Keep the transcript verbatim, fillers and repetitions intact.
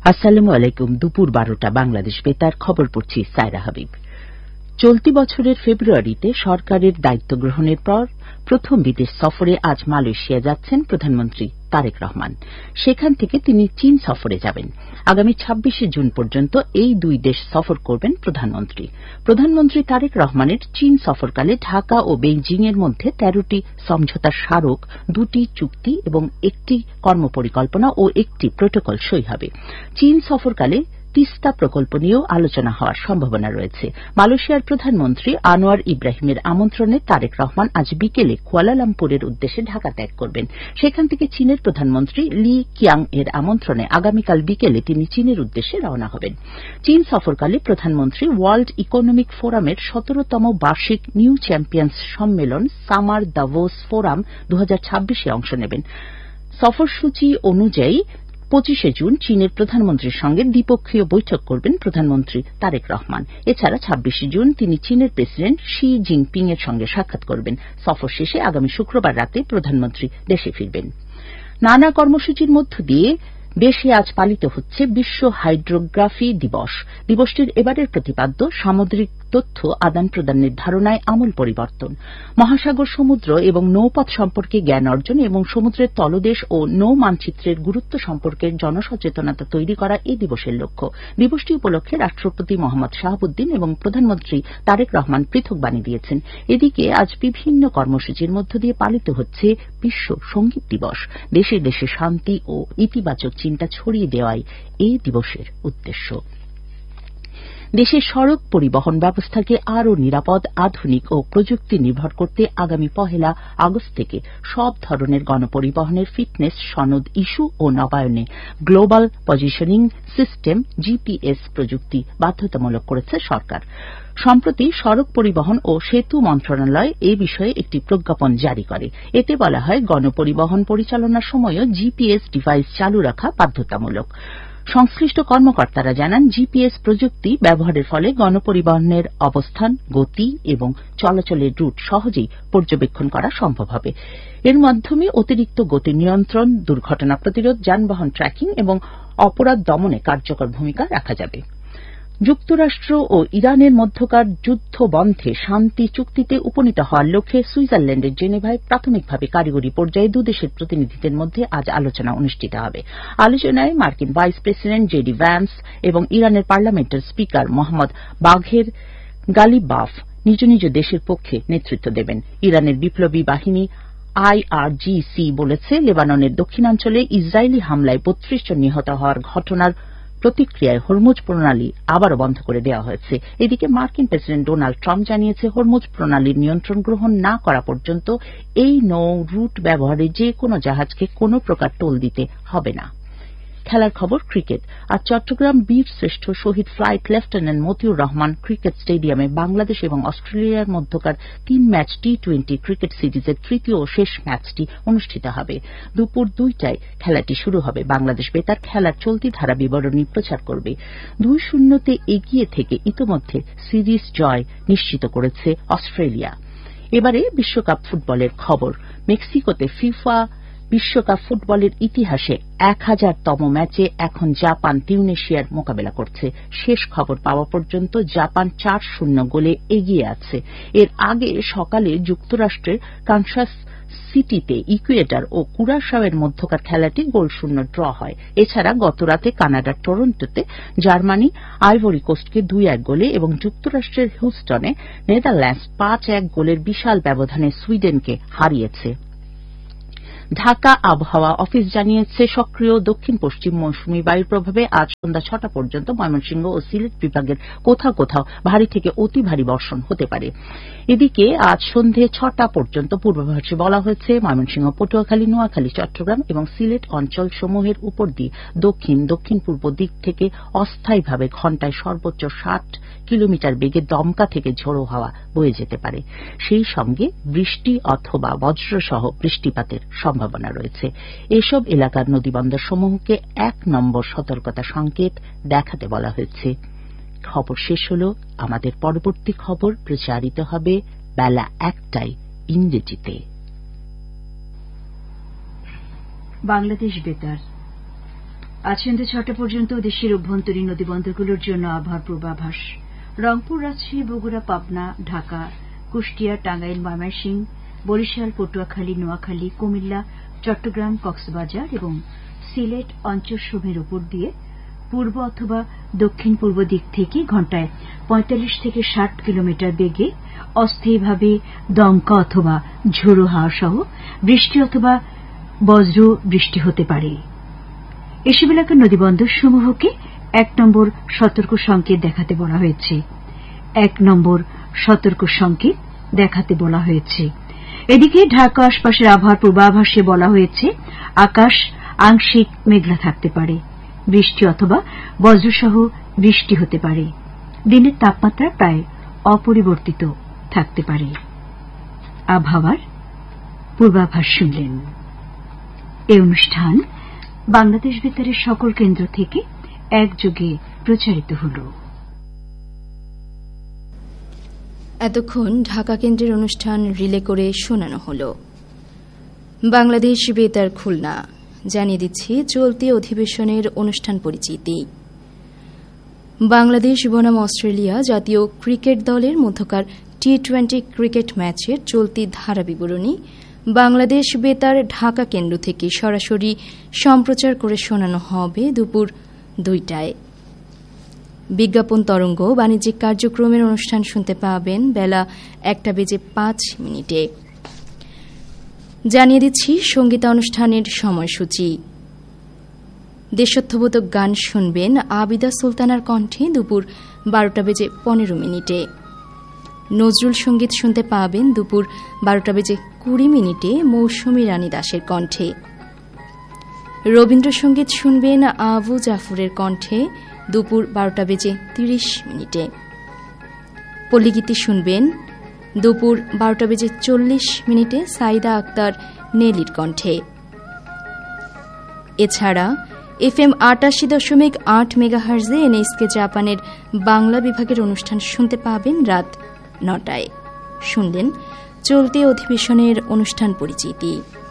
আসসালামু আলাইকুম। দুপুর বারোটা বাংলাদেশ বেতার খবর পড়ছি সায়রা হাবিব। চলতি বছরের ফেব্রুয়ারিতে সরকারের দায়িত্ব গ্রহণের পর প্রথম বিদেশ সফরে আজ মালয়েশিয়া যাচ্ছেন প্রধানমন্ত্রী তারেক রহমান। সেখান থেকে তিনি চীন সফরে যাবেন। আগামী ছাব্বিশে জুন পর্যন্ত এই দুই দেশ সফর করবেন প্রধানমন্ত্রী। প্রধানমন্ত্রী তারেক রহমানের চীন সফরকালে ঢাকা ও বেইজিং এর মধ্যে তেরোটি সমঝোতা স্মারক, দুটি চুক্তি এবং একটি কর্মপরিকল্পনা ও একটি প্রোটোকল সই হবে। চীন সফরকালে তিস্তা প্রকল্প নিয়েও আলোচনা হওয়ার সম্ভাবনা রয়েছে। মালয়েশিয়ার প্রধানমন্ত্রী আনোয়ার ইব্রাহিমের আমন্ত্রণে তারেক রহমান আজ বিকেলে কুয়ালালামপুরের উদ্দেশ্যে ঢাকা ত্যাগ করবেন। সেখান থেকে চীনের প্রধানমন্ত্রী লি কিয়াং এর আমন্ত্রণে আগামীকাল বিকেলে তিনি চীনের উদ্দেশ্যে রওনা হবেন। চীন সফরকালে প্রধানমন্ত্রী ওয়ার্ল্ড ইকোনমিক ফোরামের সতেরোতম বার্ষিক নিউ চ্যাম্পিয়ন্স সম্মেলন সামার দাভোস ফোরাম দু হাজার ছাব্বিশে অংশ নেবেন। সফরসূচি অনুযায়ী পঁচিশে জুন চীনের প্রধানমন্ত্রীর সঙ্গে দ্বিপক্ষীয় বৈঠক করবেন প্রধানমন্ত্রী তারেক রহমান। এছাড়া ছাব্বিশে জুন তিনি চীনের প্রেসিডেন্ট শি জিনপিং এর সঙ্গে সাক্ষাৎ করবেন। সফর শেষে আগামী শুক্রবার রাতে প্রধানমন্ত্রী দেশে ফিরবেন। নানা কর্মসূচির মধ্য দিয়ে দেশে আজ পালিত হচ্ছে বিশ্ব হাইড্রোগ্রাফি দিবস। দিবসটির এবারের প্রতিপাদ্য সামুদ্রিক তথ্য আদান প্রদানের ধারণায় আমূল পরিবর্তন। মহাসাগর, সমুদ্র এবং নৌপথ সম্পর্কে জ্ঞান অর্জন এবং সমুদ্রের তলদেশ ও নৌ মানচিত্রের গুরুত্ব সম্পর্কে জনসচেতনতা তৈরি করা এই দিবসের লক্ষ্য। দিবসটি উপলক্ষে রাষ্ট্রপতি মোহাম্মদ শাহাবুদ্দিন এবং প্রধানমন্ত্রী তারেক রহমান পৃথক বাণী দিয়েছেন। এদিকে আজ বিভিন্ন কর্মসূচির মধ্য দিয়ে পালিত হচ্ছে বিশ্ব সঙ্গীত দিবস। দেশে দেশে শান্তি ও ইতিবাচক চিন্তা ছড়িয়ে দেওয়াই এই দিবসের উদ্দেশ্য। দেশের সড়ক পরিবহন ব্যবস্থাকে আরও নিরাপদ, আধুনিক ও প্রযুক্তি নির্ভর করতে আগামী পহেলা আগস্ট থেকে সব ধরনের গণপরিবহনের ফিটনেস সনদ ইস্যু ও নবায়নে গ্লোবাল পজিশনিং সিস্টেম জিপিএস প্রযুক্তি বাধ্যতামূলক করেছে সরকার। সম্প্রতি সড়ক পরিবহন ও সেতু মন্ত্রণালয় এ বিষয়ে একটি প্রজ্ঞাপন জারি করে। এতে বলা হয়, গণপরিবহন পরিচালনার সময়ও জিপিএস ডিভাইস চালু রাখা বাধ্যতামূলক। সংশ্লিষ্ট কর্মকর্তারা জানান, জিপিএস প্রযুক্তি ব্যবহারের ফলে গণপরিবহনের অবস্থান, গতি এবং চলাচলের রুট সহজেই পর্যবেক্ষণ করা সম্ভব হবে। এর মাধ্যমে অতিরিক্ত গতি নিয়ন্ত্রণ, দুর্ঘটনা প্রতিরোধ, যানবাহন ট্র্যাকিং এবং অপরাধ দমনে কার্যকর ভূমিকা রাখা যাবে। যুক্তরাষ্ট্র ও ইরানের মধ্যকার যুদ্ধ বন্ধে শান্তি চুক্তিতে উপনীত হওয়ার লক্ষ্যে সুইজারল্যান্ডের জেনেভায় প্রাথমিকভাবে কারিগরি পর্যায়ে দুদেশের প্রতিনিধিদের মধ্যে আজ আলোচনা অনুষ্ঠিত হবে। আলোচনায় মার্কিন vice president J D Vance এবং ইরানের পার্লামেন্টের স্পিকার মোহাম্মদ বাঘের গালিবাফ নিজ নিজ দেশের পক্ষে নেতৃত্ব দেবেন। ইরানের বিপ্লবী বাহিনী আইআরজিসি বলেছে, লেবাননের দক্ষিণাঞ্চলে ইসরায়েলি হামলায় বত্রিশ জন নিহত হওয়ার ঘটনার প্রতিক্রিয়ায় হরমুজ প্রণালী আবারও বন্ধ করে দেওয়া হয়েছে। এদিকে মার্কিন প্রেসিডেন্ট ডোনাল্ড ট্রাম্প জানিয়েছে, হরমুজ প্রণালীর নিয়ন্ত্রণ গ্রহণ না করা পর্যন্ত এই নৌ রুট ব্যবহারে যে কোনো জাহাজকে কোনো প্রকার টোল দিতে হবে না। খেলার খবর, ক্রিকেট। আজ চট্টগ্রাম বীর শ্রেষ্ঠ শহীদ flight lieutenant Motiur Rahman cricket স্টেডিয়ামে বাংলাদেশ এবং অস্ট্রেলিয়ার মধ্যকার তিন ম্যাচ টি টোয়েন্টি ক্রিকেট সিরিজের তৃতীয় ও শেষ ম্যাচটি অনুষ্ঠিত হবে। দুপুর দুইটায় খেলাটি শুরু হবে। বাংলাদেশ বেতার খেলার চলতি ধারা বিবরণী প্রচার করবে। দুই শূন্যতে এগিয়ে থেকে ইতোমধ্যে সিরিজ জয় নিশ্চিত করেছে অস্ট্রেলিয়া। এবারে বিশ্বকাপ ফুটবলের খবর। মেক্সিকোতে ফিফা বিশ্বকাপ ফুটবলের ইতিহাসে এক হাজারতম ম্যাচে এখন জাপান তিউনেশিয়ার মোকাবেলা করছে। শেষ খবর পাওয়া পর্যন্ত জাপান চার শূন্য গোলে এগিয়ে আছে। এর আগে সকালে যুক্তরাষ্ট্রের কানসাস সিটিতে ইকুয়েডর ও কুরাশাওয়ের মধ্যকার খেলাটি গোলশূন্য ড্র হয়। এছাড়া গতরাতে কানাডার টরন্টোতে জার্মানি আইভরি কোস্টকে দুই এক গোলে এবং যুক্তরাষ্ট্রের হিউস্টনে নেদারল্যান্ডস পাঁচ এক গোলের বিশাল ব্যবধানে সুইডেনকে হারিয়েছে। ঢাকা আবহাওয়া অফিস জানিয়েছে, সক্রিয় দক্ষিণ পশ্চিম মৌসুমী বায়ুর প্রভাবে আজ সন্ধ্যা ছটা পর্যন্ত ময়মনসিংহ ও সিলেট বিভাগের কোথাও কোথাও ভারী থেকে অতি ভারী বর্ষণ হতে পারে। এদিকে আজ সন্ধে ছটা পর্যন্ত পূর্বাভাসে বলা হয়েছে, ময়মনসিংহ, পটুয়াখালী, নোয়াখালী, চট্টগ্রাম এবং সিলেট অঞ্চল সমূহের উপর দিয়ে দক্ষিণ দক্ষিণ পূর্ব দিক থেকে অস্থায়ীভাবে ঘণ্টায় সর্বোচ্চ ষাট কিলোমিটার বেগে দমকা থেকে ঝোড়ো হাওয়া বয়ে যেতে পারে। সেই সঙ্গে বৃষ্টি অথবা বজ্রসহ বৃষ্টিপাতের সম্ভাবনা রয়েছে। এসব এলাকার নদীবন্দর সমূহকে এক নম্বর সতর্কতা সংকেত দেখাতে বলা হয়েছে। খবর শেষ হল। আমাদের পরবর্তী খবর প্রচারিত হবে বেলা একটায় ইংরেজিতে। বাংলাদেশ বেতার। আজ সন্ধ্যে ছটা পর্যন্ত দেশের অভ্যন্তরীণ নদীবন্দরগুলোর জন্য আবহাওয়ার পূর্বাভাস। রংপুর, রাজশাহী, বগুড়া, পাবনা, ঢাকা, কুষ্টিয়া, টাঙ্গাইল, ময়মনসিংহ, বরিশাল, পটুয়াখালী, নোয়াখালী, কুমিল্লা, চট্টগ্রাম, কক্সবাজার এবং সিলেট অঞ্চলসমূহের উপর দিয়ে পূর্ব অথবা দক্ষিণ পূর্ব দিক থেকে ঘণ্টায় পঁয়তাল্লিশ থেকে ষাট কিলোমিটার বেগে অস্থায়ীভাবে দমকা অথবা ঝোড়ো হাওয়া সহ বৃষ্টি অথবা বজ্র বৃষ্টি হতে পারে। এসব এলাকার নদীবন্দরসমূহকে এক নম্বর সতর্ক সংকেত দেখাতে বলা হয়েছে এক নম্বর সতর্ক সংকেত দেখাতে বলা হয়েছে এদিকে ঢাকা আশপাশের আবহাওয়ার পূর্বাভাসে বলা হয়েছে আকাশ আংশিক মেঘলা থাকতে পারে, বৃষ্টি অথবা বজ্রসহ বৃষ্টি হতে পারে। দিনের তাপমাত্রা প্রায় অপরিবর্তিত থাকতে পারে। আবহাওয়ার পূর্বাভাস শুনলেন। এই অনুষ্ঠান বাংলাদেশ বেতারের সকল কেন্দ্র থেকে একযোগে প্রচারিত হল। এতক্ষণ ঢাকা কেন্দ্রের অনুষ্ঠান রিলে করে শোনানো হল। বাংলাদেশ বেতার খুলনা জানিয়ে দিচ্ছি চলতি অধিবেশনের অনুষ্ঠান পরিচিতি। বাংলাদেশ বনাম অস্ট্রেলিয়া জাতীয় ক্রিকেট দলের মধ্যকার টি টোয়েন্টি ক্রিকেট ম্যাচের চলতি ধারা বিবরণী বাংলাদেশ বেতার ঢাকা কেন্দ্র থেকে সরাসরি সম্প্রচার করে শোনানো হবে দুপুর দুইটায়। বিজ্ঞাপন তরঙ্গ বাণিজ্যিক কার্যক্রমের অনুষ্ঠান শুনতে পাবেন বেলা একটা বেজে পাঁচ মিনিটে। জানিয়ে দিচ্ছি সঙ্গীতানুষ্ঠানের সময়সূচি। দেশাত্মবোধক গান শুনবেন আবিদা সুলতানার কণ্ঠে দুপুর বারোটা বেজে পনেরো মিনিটে। নজরুল সঙ্গীত শুনতে পাবেন দুপুর বারোটা বেজে কুড়ি মিনিটে মৌসুমী রানী দাসের কণ্ঠে। রবীন্দ্রসঙ্গীত শুনবেন আবু জাফরের কণ্ঠে দুপুর বারোটা বেজে তিরিশ মিনিটে। পল্লীগীতি শুনবেন দুপুর বারোটা বেজে চল্লিশ মিনিটে সাইদা আক্তার নেলির কণ্ঠে। এছাড়া এফ এম আটাশি দশমিক আট মেগাহার্জে এনএসকে জাপানের বাংলা বিভাগের অনুষ্ঠান শুনতে পাবেন রাত নটায়। শুনলেন চলতি অধিবেশনের অনুষ্ঠান পরিচিতি।